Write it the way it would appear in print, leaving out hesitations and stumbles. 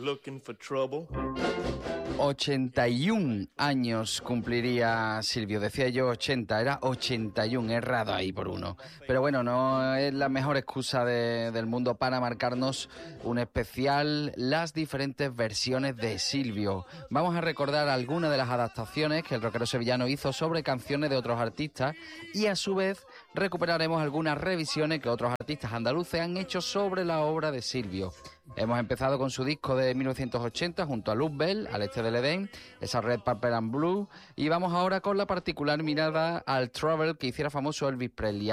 81 años cumpliría Silvio, decía yo 80, era 81, errado ahí por uno. Pero bueno, no es la mejor excusa del mundo para marcarnos un especial, las diferentes versiones de Silvio. Vamos a recordar algunas de las adaptaciones que el rockero sevillano hizo sobre canciones de otros artistas y a su vez recuperaremos algunas revisiones que otros artistas andaluces han hecho sobre la obra de Silvio. Hemos empezado con su disco de 1980 junto a Luzbel, al este del Edén, esa Red, Purple and Blue, y vamos ahora con la particular mirada al Trouble que hiciera famoso Elvis Presley.